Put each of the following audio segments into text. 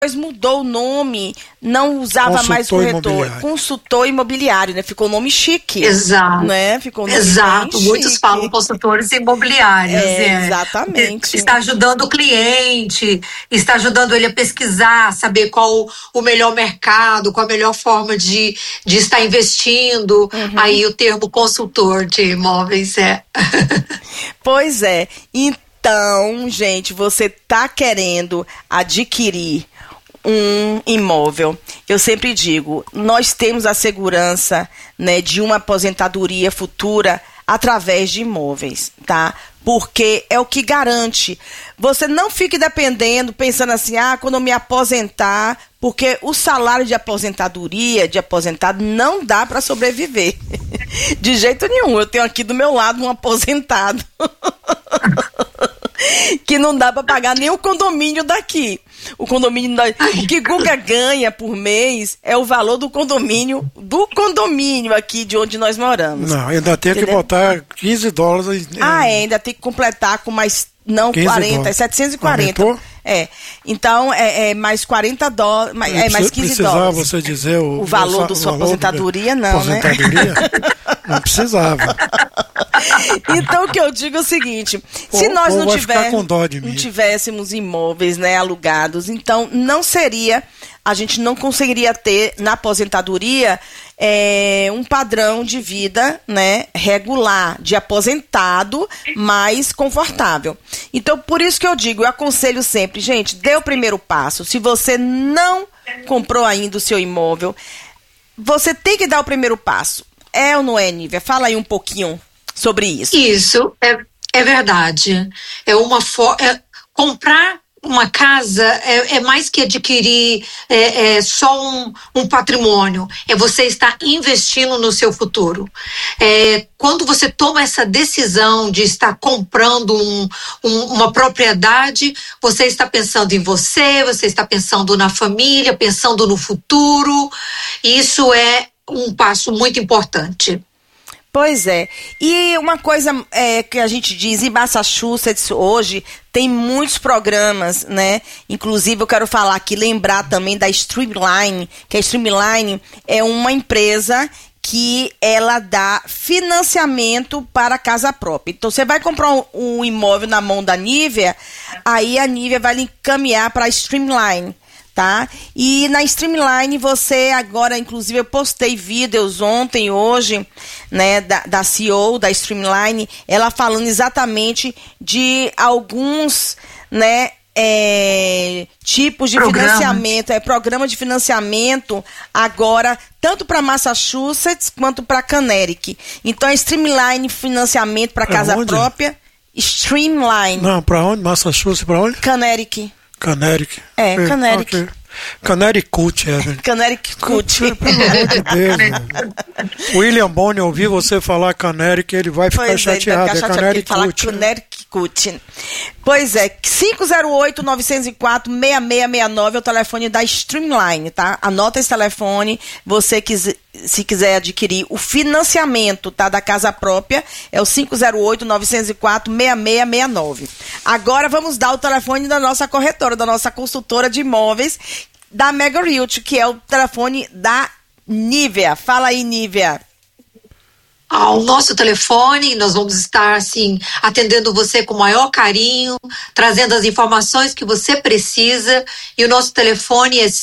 mudou o nome, não usava mais corretor, consultor imobiliário, né? Ficou o nome chique. Exato. Né? Ficou o nome Exato. Muitos falam consultores imobiliários. Exatamente. Está ajudando o cliente, está ajudando ele a pesquisar, saber qual o melhor mercado, qual a melhor forma de estar investindo. Aí o termo consultor de imóveis Pois é. Então, gente, você tá querendo adquirir um imóvel, eu sempre digo, nós temos a segurança, né, de uma aposentadoria futura através de imóveis, tá? Porque é o que garante. Você não fique dependendo, pensando assim, quando eu me aposentar, porque o salário de aposentadoria, de aposentado, não dá para sobreviver. De jeito nenhum. Eu tenho aqui do meu lado um aposentado que não dá para pagar nem o condomínio daqui. O que Guga ganha por mês é o valor do condomínio aqui de onde nós moramos. Não, ainda tem que botar $15. Ainda tem que completar com mais, não, 40, é 740. Aumentou? Então é mais $40, mais $15. Precisava você dizer o valor da sua aposentadoria, não, aposentadoria? Né? Não precisava. Então o que eu digo é o seguinte, se nós não tivéssemos imóveis, né, alugados, então a gente não conseguiria ter na aposentadoria um padrão de vida, né, regular, de aposentado, mais confortável. Então, por isso que eu digo, eu aconselho sempre, gente, dê o primeiro passo. Se você não comprou ainda o seu imóvel, você tem que dar o primeiro passo. É ou não é, Nívia? Fala aí um pouquinho sobre isso. Isso, é verdade. Comprar uma casa é mais que adquirir só um patrimônio. É você estar investindo no seu futuro. Quando você toma essa decisão de estar comprando uma propriedade, você está pensando em você está pensando na família, pensando no futuro. Isso é um passo muito importante. Pois é. E uma coisa que a gente diz, em Massachusetts hoje tem muitos programas, né? Inclusive eu quero falar aqui, lembrar também da Streamline, que a Streamline é uma empresa que ela dá financiamento para casa própria. Então você vai comprar um imóvel na mão da Nívia, aí a Nívia vai lhe encaminhar para a Streamline. Tá? E na Streamline você agora, inclusive eu postei vídeos ontem, hoje, né, da CEO da Streamline, ela falando exatamente de alguns, né, tipos de financiamento, programa de financiamento agora, tanto para Massachusetts quanto para Connecticut. Então a Streamline financiamento para casa própria, Streamline. Não, para onde? Massachusetts, para onde? Connecticut. Connecticut. Connecticut. Connecticut, Connecticut. Pelo amor de Deus. William Bonner, ouvi você falar Connecticut, ele vai ficar chateado. Connecticut. Pois é, 508-904-6669 é o telefone da Streamline, tá? Anota esse telefone, se quiser adquirir o financiamento, tá, da casa própria, é o 508-904-6669. Agora vamos dar o telefone da nossa corretora, da nossa consultora de imóveis, da Mega Realty, que é o telefone da Nívia. Fala aí, Nívia. Ao nosso telefone, nós vamos estar, assim, atendendo você com o maior carinho, trazendo as informações que você precisa, e o nosso telefone é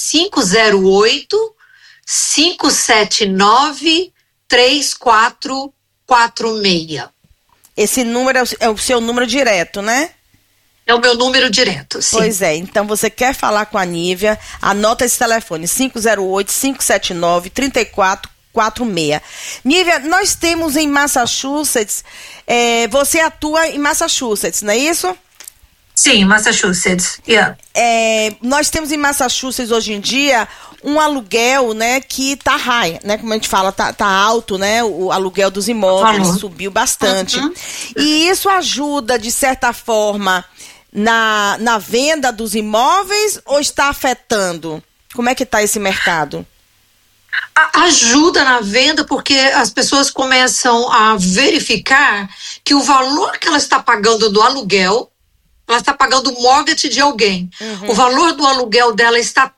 508-579-3446. Esse número é o seu número direto, né? É o meu número direto, sim. Pois é, então você quer falar com a Nívia, anota esse telefone, 508-579-3446. Nívia, nós temos em Massachusetts, você atua em Massachusetts, não é isso? Sim, Massachusetts, yeah. Nós temos em Massachusetts hoje em dia um aluguel, né, que tá high, né, como a gente fala, tá alto, né, o aluguel dos imóveis subiu bastante. E isso ajuda, de certa forma, na venda dos imóveis ou está afetando? Como é que está esse mercado? Ajuda na venda porque as pessoas começam a verificar que o valor que ela está pagando do aluguel ela está pagando o mortgage de alguém. O valor do aluguel dela está